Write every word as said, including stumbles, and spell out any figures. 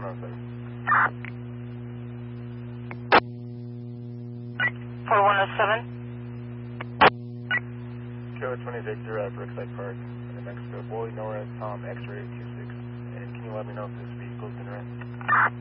on site. four one oh seven. Kilo twenty Victor at Brookside Park, New Mexico. Boy, NORAD, Tom, X-ray two six. And can you let me know if this vehicle's been rent?